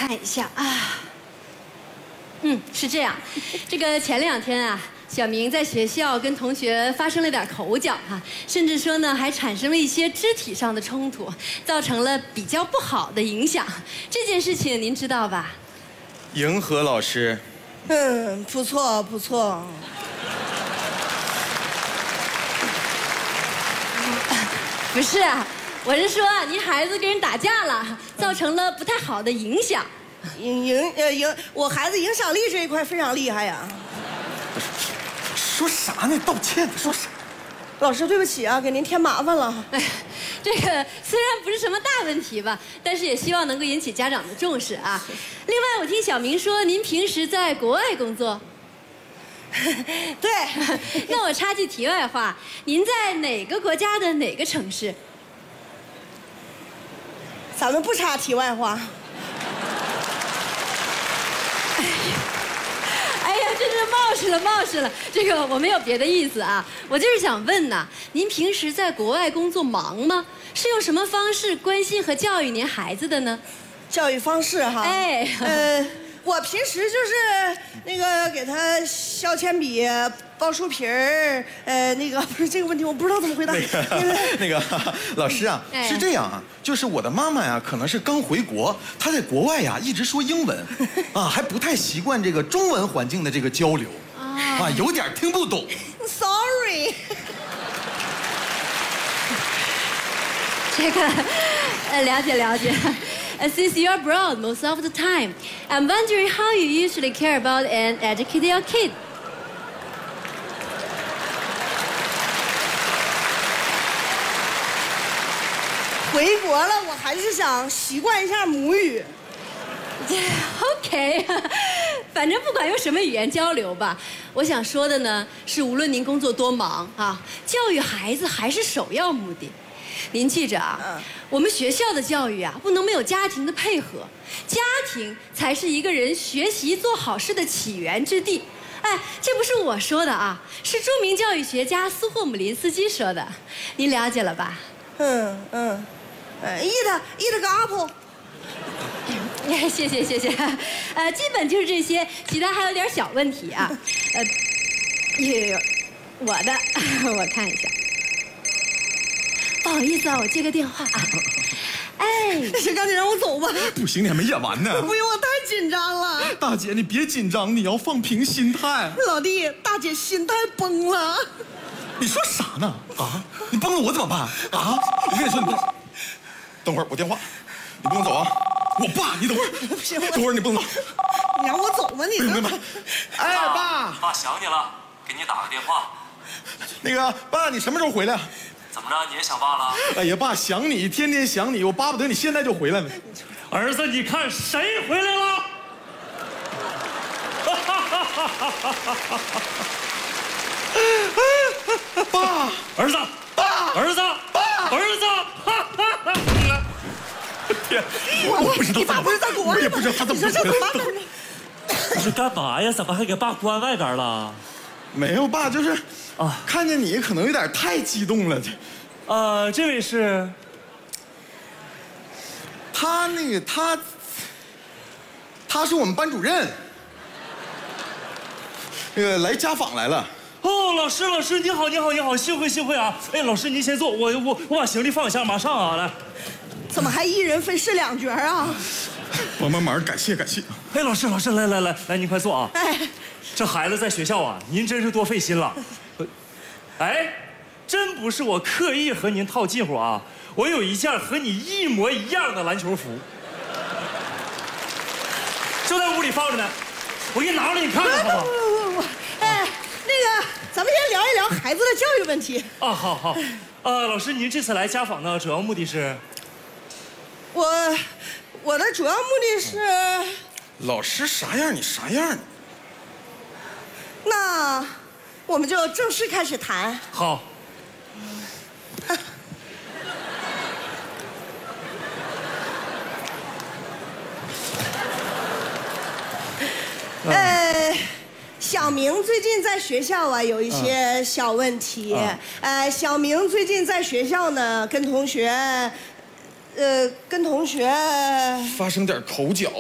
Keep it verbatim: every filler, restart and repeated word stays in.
看一下啊。嗯，是这样，这个前两天啊，小明在学校跟同学发生了点口角哈、啊，甚至说呢还产生了一些肢体上的冲突，造成了比较不好的影响。这件事情您知道吧？ 迎合老师。 嗯，不错不错。 不是啊，我是说您孩子跟人打架了，造成了不太好的影响。 影影呃影，我孩子影响力这一块非常厉害呀。 说啥呢？道歉，说啥？ 老师，对不起啊，给您添麻烦了。 哎，这个虽然不是什么大问题吧，但是也希望能够引起家长的重视啊。另外，我听小明说您平时在国外工作。 对。 那我插句题外话，您在哪个国家的哪个城市？ 咱们不插题外话。 哎呀，真是冒失了，冒失了！这个我没有别的意思啊，我就是想问呐，您平时在国外工作忙吗？是用什么方式关心和教育您孩子的呢？ 教育方式哈， 哎， 呃，我平时就是那个给他削铅笔、包书皮儿，呃，那个不是这个问题，我不知道怎么回答。 那个那个老师啊， 哎、 是这样啊，就是我的妈妈呀，可能是刚回国，她在国外呀一直说英文，啊，还不太习惯这个中文环境的这个交流，啊，有点听不懂。 Sorry。 这个，呃，了解了解。Uh, since you're abroad most of the time, I'm wondering how you usually care about and educate your kid. 回国了，我还是想习惯一下母语。 OK， 反正不管用什么语言交流吧，我想说的呢是，无论您工作多忙啊，教育孩子还是首要目的。您记着啊，嗯、我们学校的教育啊，不能没有家庭的配合，家庭才是一个人学习做好事的起源之地。哎，这不是我说的啊，是著名教育学家苏霍姆林斯基说的，您了解了吧？ 嗯嗯，呃 ，eat eat 个 apple。 谢谢谢谢，呃，基本就是这些，其他还有点小问题啊。呃，有有有，我的，我看一下。不好意思啊，我接个电话啊。哎， 行，赶紧让我走吧。 不行，你还没演完呢。 不用，我太紧张了。 大姐，你别紧张，你要放平心态。 老弟，大姐心态崩了。 你说啥呢？啊？你崩了我怎么办？啊？我跟你说，你等会儿我电话，你不能走啊。我爸，你等会儿。 不行， 等会儿你不能走。 你让我走吧，你。 不行，爸。哎，爸。 爸想你了，给你打个电话。 那个爸，你什么时候回来？ 怎么着，你也想爸了？ 哎呀，爸，想你，天天想你，我巴不得你现在就回来呢。 儿子，你看谁回来了？ 爸， 儿子， 爸， 儿子， 爸， 儿子。 天，我不知道， 你爸不是在国外吗？ 我也不知道他怎么回来的。 你是干嘛呀？怎么还给爸关外边了？ 没有，爸，就是啊， 看见你可能有点太激动了。 呃，这位是， 他那个他，他是我们班主任，那个来家访来了。 哦，老师，老师，你好，你好，你好，幸会，幸会啊！哎，老师您先坐，我我我把行李放下，马上啊，来。 怎么还一人分饰两角啊？ 帮帮忙，感谢感谢。 哎，老师，老师，来来来来，您快坐啊！哎，这孩子在学校啊，您真是多费心了。哎，真不是我刻意和您套近乎啊，我有一件和你一模一样的篮球服，就在屋里放着呢，我给你拿过来，你看看好不好？ 不不不不，哎，那个，咱们先聊一聊孩子的教育问题。 啊，好好。呃，老师，您这次来家访呢，主要目的是？ 我，我的主要目的是。 老师啥样你啥样。 那，我们就正式开始谈。 好。 呃，小明最近在学校啊有一些小问题。嗯、呃，小明最近在学校呢，跟同学，呃，跟同学发生点口角。